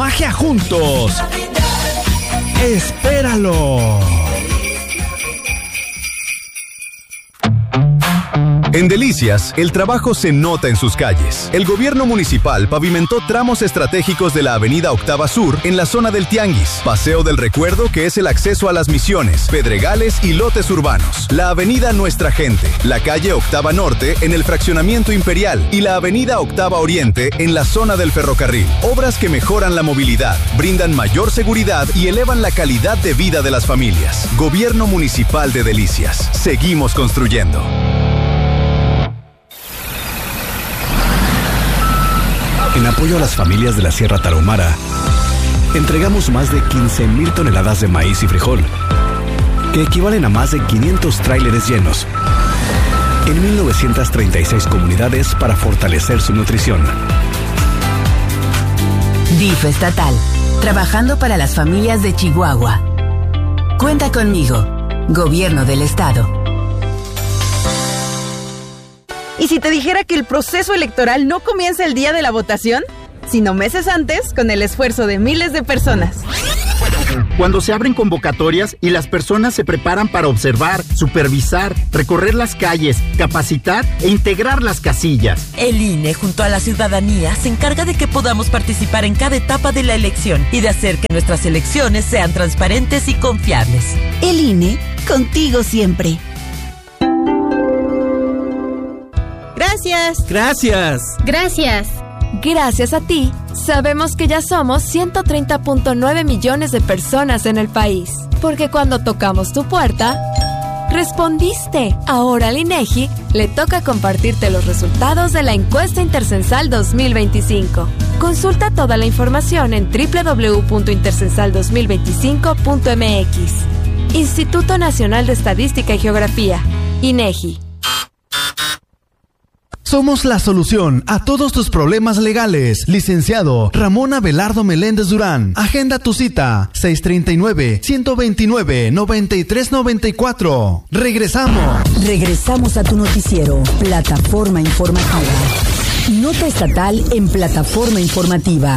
magia juntos. Espéralo. En Delicias, el trabajo se nota en sus calles. El gobierno municipal pavimentó tramos estratégicos de la avenida Octava Sur en la zona del Tianguis, Paseo del Recuerdo, que es el acceso a Las Misiones, Pedregales y lotes urbanos, la avenida Nuestra Gente, la calle Octava Norte en el fraccionamiento Imperial y la avenida Octava Oriente en la zona del ferrocarril. Obras que mejoran la movilidad, brindan mayor seguridad y elevan la calidad de vida de las familias. Gobierno Municipal de Delicias. Seguimos construyendo. En apoyo a las familias de la Sierra Tarahumara, entregamos más de 15,000 toneladas de maíz y frijol, que equivalen a más de 500 tráileres llenos, en 1,936 comunidades para fortalecer su nutrición. DIF estatal, trabajando para las familias de Chihuahua. Cuenta conmigo, Gobierno del Estado. ¿Y si te dijera que el proceso electoral no comienza el día de la votación, sino meses antes, con el esfuerzo de miles de personas? Cuando se abren convocatorias y las personas se preparan para observar, supervisar, recorrer las calles, capacitar e integrar las casillas. El INE, junto a la ciudadanía, se encarga de que podamos participar en cada etapa de la elección y de hacer que nuestras elecciones sean transparentes y confiables. El INE, contigo siempre. Gracias. Gracias. Gracias. Gracias a ti, sabemos que ya somos 130.9 millones de personas en el país. Porque cuando tocamos tu puerta, respondiste. Ahora al INEGI le toca compartirte los resultados de la encuesta intercensal 2025. Consulta toda la información en www.intercensal2025.mx. Instituto Nacional de Estadística y Geografía, INEGI. Somos la solución a todos tus problemas legales. Licenciado Ramón Abelardo Meléndez Durán. Agenda tu cita 639-129-9394. Regresamos a tu noticiero, Plataforma Informativa. Nota estatal en Plataforma Informativa.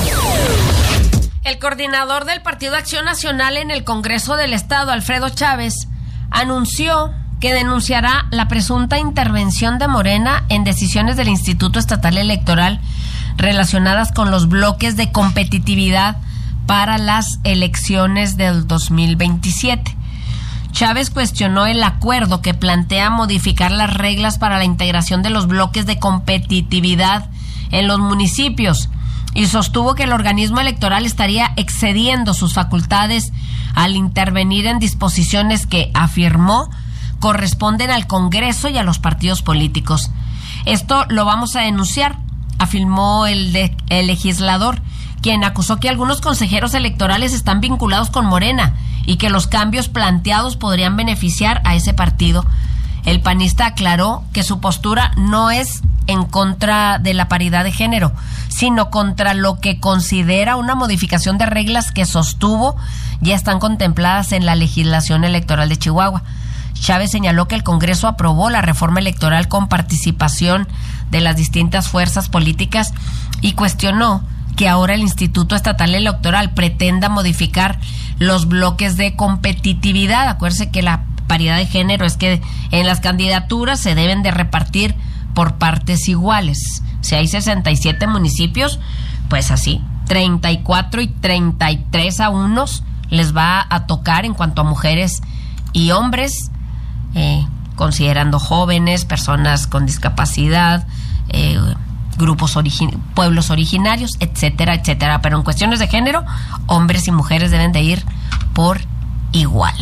El coordinador del Partido Acción Nacional en el Congreso del Estado, Alfredo Chávez, anunció que denunciará la presunta intervención de Morena en decisiones del Instituto Estatal Electoral relacionadas con los bloques de competitividad para las elecciones del 2027. Chávez cuestionó el acuerdo que plantea modificar las reglas para la integración de los bloques de competitividad en los municipios y sostuvo que el organismo electoral estaría excediendo sus facultades al intervenir en disposiciones que, afirmó, corresponden al Congreso y a los partidos políticos. Esto lo vamos a denunciar, afirmó el legislador, quien acusó que algunos consejeros electorales están vinculados con Morena y que los cambios planteados podrían beneficiar a ese partido. El panista aclaró que su postura no es en contra de la paridad de género, sino contra lo que considera una modificación de reglas que sostuvo ya están contempladas en la legislación electoral de Chihuahua. Chávez señaló que el Congreso aprobó la reforma electoral con participación de las distintas fuerzas políticas y cuestionó que ahora el Instituto Estatal Electoral pretenda modificar los bloques de competitividad. Acuérdense que la paridad de género es que en las candidaturas se deben de repartir por partes iguales. Si hay 67 municipios, pues así, 34 y 33 a unos les va a tocar en cuanto a mujeres y hombres, considerando jóvenes, personas con discapacidad, grupos pueblos originarios, etcétera, etcétera. Pero en cuestiones de género, hombres y mujeres deben de ir por igual.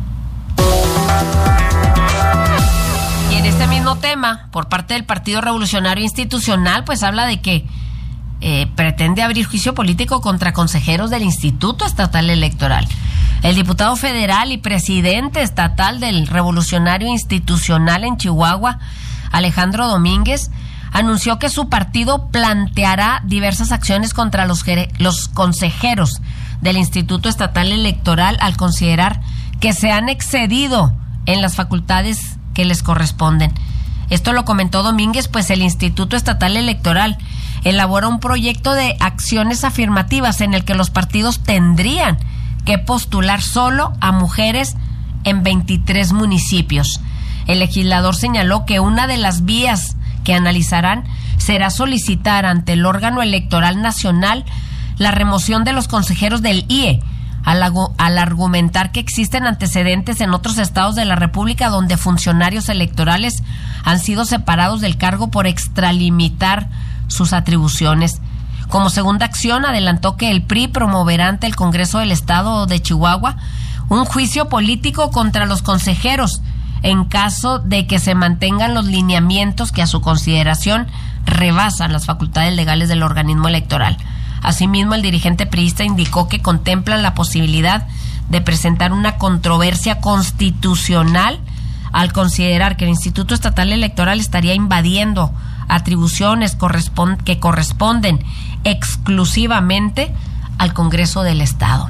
Y en este mismo tema, por parte del Partido Revolucionario Institucional, pues habla de que pretende abrir juicio político contra consejeros del Instituto Estatal Electoral. El diputado federal y presidente estatal del Revolucionario Institucional en Chihuahua, Alejandro Domínguez, anunció que su partido planteará diversas acciones contra los consejeros del Instituto Estatal Electoral al considerar que se han excedido en las facultades que les corresponden. Esto lo comentó Domínguez, pues el Instituto Estatal Electoral elabora un proyecto de acciones afirmativas en el que los partidos tendrían que postular solo a mujeres en 23 municipios. El legislador señaló que una de las vías que analizarán será solicitar ante el órgano electoral nacional la remoción de los consejeros del IE, al argumentar que existen antecedentes en otros estados de la República donde funcionarios electorales han sido separados del cargo por extralimitar sus atribuciones. Como segunda acción, adelantó que el PRI promoverá ante el Congreso del Estado de Chihuahua un juicio político contra los consejeros en caso de que se mantengan los lineamientos que a su consideración rebasan las facultades legales del organismo electoral. Asimismo, el dirigente priista indicó que contemplan la posibilidad de presentar una controversia constitucional al considerar que el Instituto Estatal Electoral estaría invadiendo atribuciones que corresponden exclusivamente al Congreso del Estado.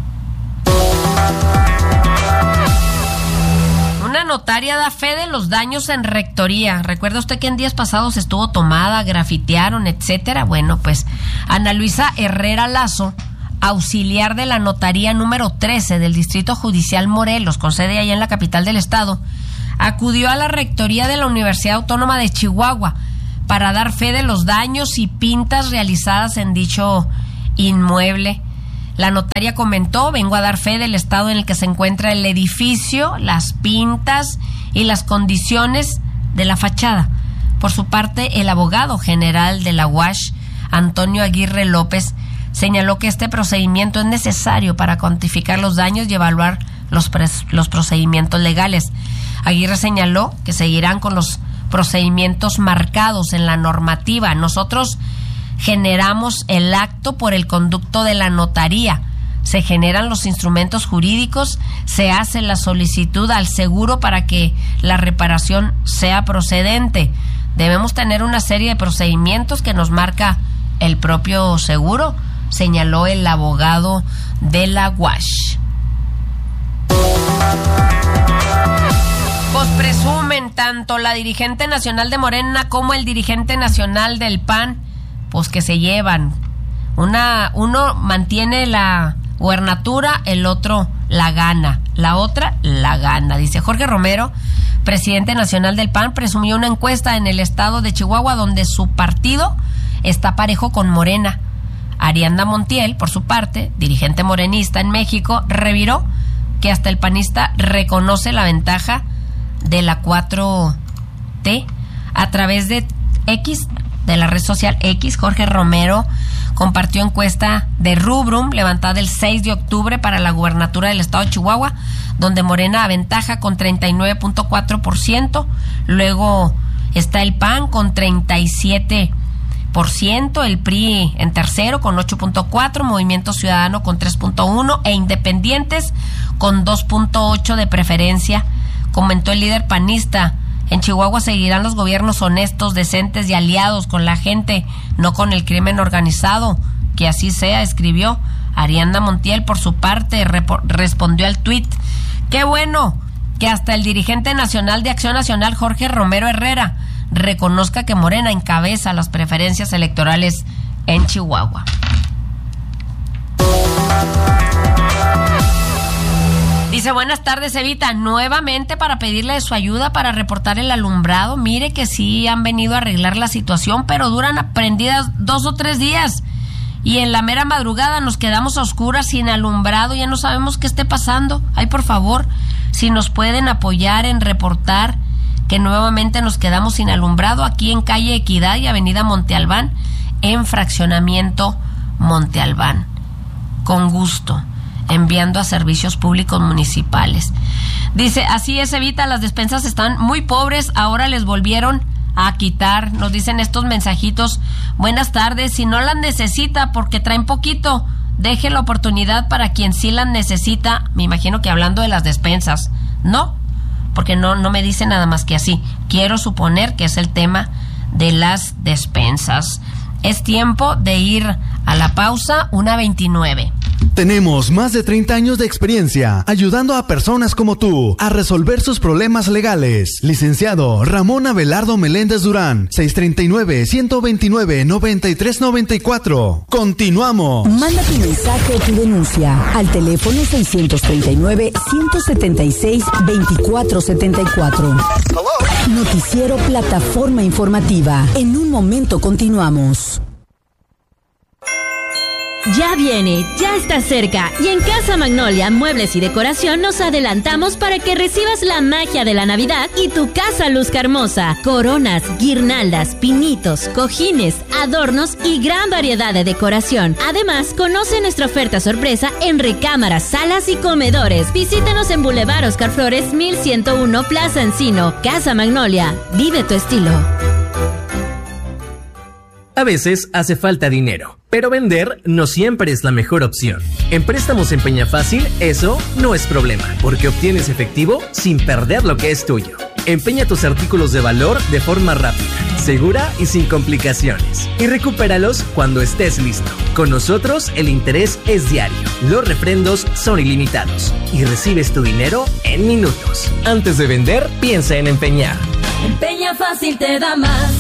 Una notaria da fe de los daños en rectoría. ¿Recuerda usted que en días pasados estuvo tomada, grafitearon, etcétera? Bueno, pues Ana Luisa Herrera Lazo, auxiliar de la notaría número 13 del Distrito Judicial Morelos, con sede allá en la capital del estado, acudió a la rectoría de la Universidad Autónoma de Chihuahua para dar fe de los daños y pintas realizadas en dicho inmueble. La notaria comentó: vengo a dar fe del estado en el que se encuentra el edificio, las pintas y las condiciones de la fachada. Por su parte, el abogado general de la UASH, Antonio Aguirre López, señaló que este procedimiento es necesario para cuantificar los daños y evaluar los procedimientos legales. Aguirre señaló que seguirán con los procedimientos marcados en la normativa. Nosotros generamos el acto por el conducto de la notaría, se generan los instrumentos jurídicos, se hace la solicitud al seguro para que la reparación sea procedente. Debemos tener una serie de procedimientos que nos marca el propio seguro, señaló el abogado de la UASH. Pues presumen tanto la dirigente nacional de Morena como el dirigente nacional del PAN, pues que se llevan. Uno mantiene la gubernatura, el otro la gana, la otra la gana. Dice Jorge Romero, presidente nacional del PAN, presumió una encuesta en el estado de Chihuahua donde su partido está parejo con Morena. Ariadna Montiel, por su parte, dirigente morenista en México, reviró que hasta el panista reconoce la ventaja de la 4T. A través de X, de la red social X, Jorge Romero compartió encuesta de Rubrum levantada el 6 de octubre para la gubernatura del estado de Chihuahua, donde Morena aventaja con 39.4%, luego está el PAN con 37%, el PRI en tercero con 8.4%, Movimiento Ciudadano con 3.1% e Independientes con 2.8% de preferencia. Comentó el líder panista: en Chihuahua seguirán los gobiernos honestos, decentes y aliados con la gente, no con el crimen organizado. Que así sea, escribió. Ariadna Montiel, por su parte, respondió al tuit: qué bueno que hasta el dirigente nacional de Acción Nacional, Jorge Romero Herrera, reconozca que Morena encabeza las preferencias electorales en Chihuahua. Dice: buenas tardes, Evita, nuevamente para pedirle de su ayuda para reportar el alumbrado. Mire que sí han venido a arreglar la situación, pero duran prendidas 2 o 3 días. Y en la mera madrugada nos quedamos a oscuras, sin alumbrado, ya no sabemos qué esté pasando. Ay, por favor, si nos pueden apoyar en reportar que nuevamente nos quedamos sin alumbrado aquí en calle Equidad y avenida Monte Albán, en fraccionamiento Monte Albán. Con gusto, enviando a servicios públicos municipales. Dice: así es, Evita, las despensas están muy pobres, ahora les volvieron a quitar. Nos dicen estos mensajitos: buenas tardes, si no las necesita porque traen poquito, deje la oportunidad para quien sí las necesita. Me imagino que hablando de las despensas, ¿no? Porque no me dice nada más que así. Quiero suponer que es el tema de las despensas. Es tiempo de ir a la pausa, 1:29. Tenemos más de 30 años de experiencia ayudando a personas como tú a resolver sus problemas legales. Licenciado Ramón Abelardo Meléndez Durán, 639-129-9394. Continuamos. Manda tu mensaje o tu denuncia al teléfono 639-176-2474. Noticiero Plataforma Informativa. En un momento continuamos. Ya viene, ya está cerca y en Casa Magnolia, Muebles y Decoración nos adelantamos para que recibas la magia de la Navidad y tu casa luzca hermosa. Coronas, guirnaldas, pinitos, cojines, adornos y gran variedad de decoración. Además, conoce nuestra oferta sorpresa en recámaras, salas y comedores. Visítanos en Boulevard Oscar Flores, 1101 Plaza Encino. Casa Magnolia, vive tu estilo. A veces hace falta dinero, pero vender no siempre es la mejor opción. En Préstamos en Peñafácil, eso no es problema, porque obtienes efectivo sin perder lo que es tuyo. Empeña tus artículos de valor de forma rápida, segura y sin complicaciones. Y recupéralos cuando estés listo. Con nosotros el interés es diario, los refrendos son ilimitados y recibes tu dinero en minutos. Antes de vender, piensa en empeñar. Empeña Fácil te da más.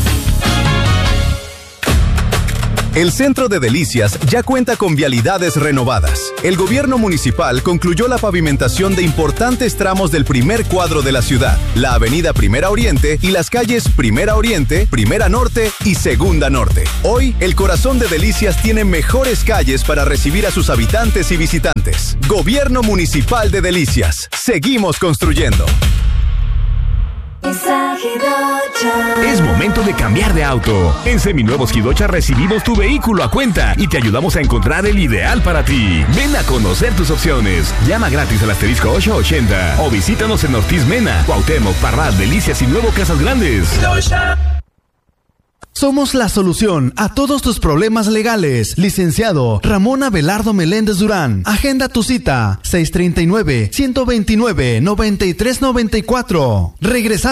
El Centro de Delicias ya cuenta con vialidades renovadas. El gobierno municipal concluyó la pavimentación de importantes tramos del primer cuadro de la ciudad, la avenida Primera Oriente y las calles Primera Oriente, Primera Norte y Segunda Norte. Hoy, el corazón de Delicias tiene mejores calles para recibir a sus habitantes y visitantes. Gobierno Municipal de Delicias. Seguimos construyendo. Es momento de cambiar de auto. En Seminuevos Quidocha recibimos tu vehículo a cuenta y te ayudamos a encontrar el ideal para ti. Ven a conocer tus opciones. Llama gratis al asterisco 880 o visítanos en Ortiz Mena, Cuauhtémoc, Parral, Delicias y Nuevo Casas Grandes. Somos la solución a todos tus problemas legales. Licenciado Ramón Abelardo Meléndez Durán. Agenda tu cita. 639-129-9394.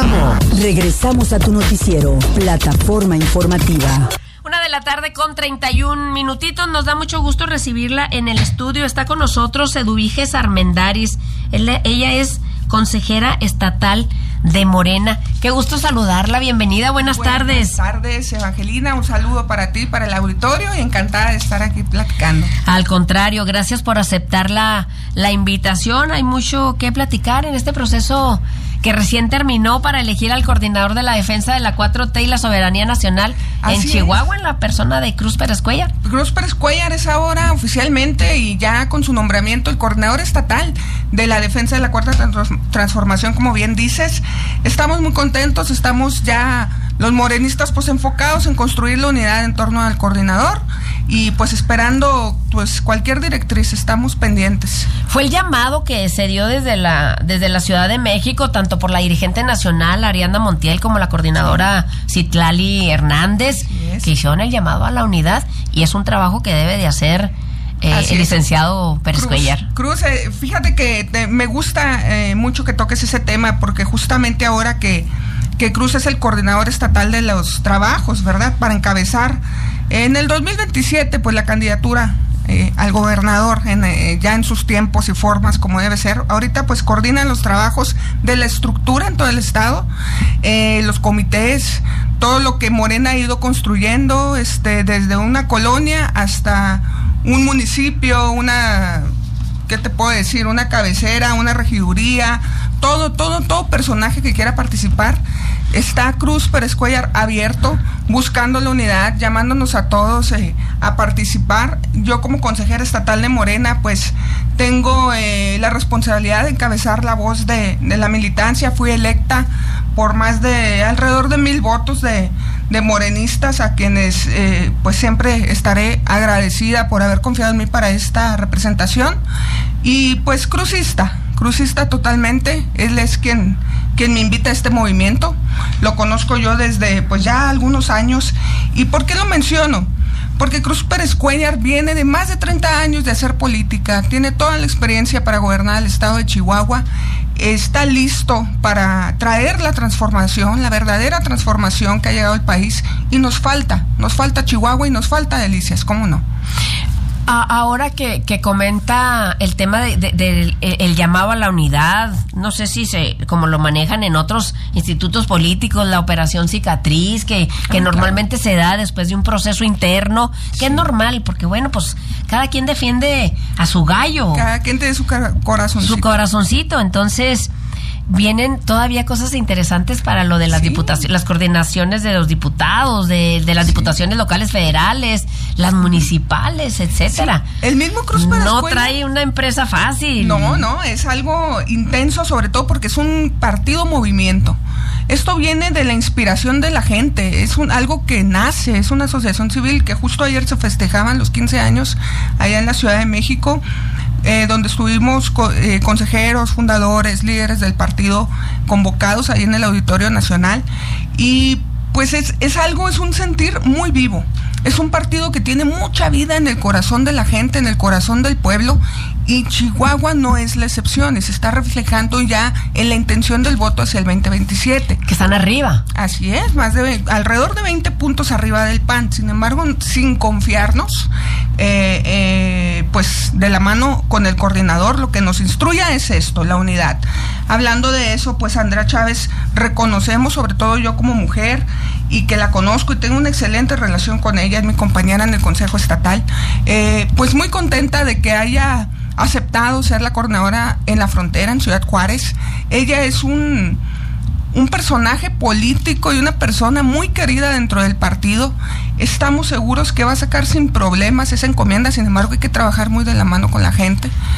Regresamos a tu noticiero. Plataforma Informativa. 1:00 con 31 minutitos. Nos da mucho gusto recibirla en el estudio. Está con nosotros Eduviges Armendáriz. Ella es consejera estatal de Morena. Qué gusto saludarla, bienvenida, buenas tardes. Buenas tardes, Evangelina, un saludo para ti, para el auditorio, y encantada de estar aquí platicando. Al contrario, gracias por aceptar la invitación. Hay mucho que platicar en este proceso que recién terminó para elegir al coordinador de la defensa de la 4T y la soberanía nacional en Chihuahua, en la persona de Cruz Pérez Cuellar. Cruz Pérez Cuellar es ahora oficialmente y ya con su nombramiento el coordinador estatal de la defensa de la Cuarta Transformación, como bien dices. Estamos muy contentos, estamos ya los morenistas pues enfocados en construir la unidad en torno al coordinador y pues esperando pues cualquier directriz, estamos pendientes. Fue el llamado que se dio desde la Ciudad de México, tanto por la dirigente nacional Ariadna Montiel como la coordinadora Citlali Hernández, que hicieron el llamado a la unidad, y es un trabajo que debe de hacer el licenciado Pérez Cuellar. Cruz, fíjate que me gusta mucho que toques ese tema, porque justamente ahora que Cruz es el coordinador estatal de los trabajos, ¿verdad?, para encabezar en el 2027 pues la candidatura al gobernador ya en sus tiempos y formas como debe ser. Ahorita pues coordinan los trabajos de la estructura en todo el estado, los comités, todo lo que Morena ha ido construyendo, desde una colonia hasta un municipio, ¿qué te puedo decir? Una cabecera, una regiduría, todo personaje que quiera participar. Está Cruz Pérez Cuellar abierto, buscando la unidad, llamándonos a todos a participar. Yo como consejera estatal de Morena, pues tengo la responsabilidad de encabezar la voz de la militancia. Fui electa por más de alrededor de 1,000 votos de morenistas, a quienes pues siempre estaré agradecida por haber confiado en mí para esta representación. Y pues crucista totalmente. Él es quien me invita a este movimiento. Lo conozco yo desde pues ya algunos años. ¿Y por qué lo menciono? Porque Cruz Pérez Cuellar viene de más de 30 años de hacer política, tiene toda la experiencia para gobernar el estado de Chihuahua, está listo para traer la transformación, la verdadera transformación que ha llegado al país, y nos falta Chihuahua y nos falta Delicias, ¿cómo no? Ahora que comenta el tema el llamado a la unidad, no sé si como lo manejan en otros institutos políticos, la operación cicatriz, que normalmente se da después de un proceso interno, que es normal, porque bueno, pues cada quien defiende a su gallo. Cada quien tiene su corazoncito. Su corazoncito, entonces vienen todavía cosas interesantes para lo de las diputaciones, las coordinaciones de los diputados, de las diputaciones locales, federales, las municipales, etcétera. Sí. El mismo Cruz para no trae una empresa fácil. No, es algo intenso, sobre todo porque es un partido movimiento. Esto viene de la inspiración de la gente, es algo que nace, es una asociación civil que justo ayer se festejaban los 15 años allá en la Ciudad de México. Donde estuvimos consejeros, fundadores, líderes del partido convocados ahí en el Auditorio Nacional, y pues es un sentir muy vivo. Es un partido que tiene mucha vida en el corazón de la gente, en el corazón del pueblo, y Chihuahua no es la excepción, y se está reflejando ya en la intención del voto hacia el 2027. Que están arriba. Así es, alrededor de 20 puntos arriba del PAN. Sin embargo, sin confiarnos, pues de la mano con el coordinador, lo que nos instruya es esto, la unidad. Hablando de eso, pues Andrea Chávez reconocemos, sobre todo yo como mujer, y que la conozco y tengo una excelente relación con ella, es mi compañera en el Consejo Estatal, pues muy contenta de que haya aceptado ser la coordinadora en la frontera, en Ciudad Juárez. Ella es un personaje político y una persona muy querida dentro del partido. Estamos seguros que va a sacar sin problemas esa encomienda, sin embargo hay que trabajar muy de la mano con la gente.